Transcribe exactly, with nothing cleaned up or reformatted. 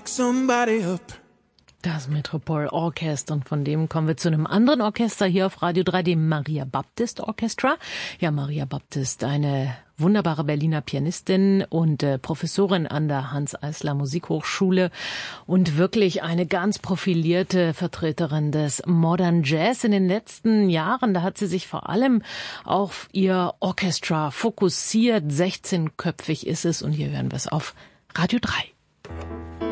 somebody up. Das Metropol Orchestra, und von dem kommen wir zu einem anderen Orchester hier auf Radio drei, dem Maria Baptist Orchestra. Ja, Maria Baptist, eine wunderbare Berliner Pianistin und äh, Professorin an der Hanns-Eisler Musikhochschule und wirklich eine ganz profilierte Vertreterin des Modern Jazz in den letzten Jahren. Da hat sie sich vor allem auf ihr Orchestra fokussiert. sechzehnköpfig ist es, und hier hören wir es auf Radio drei.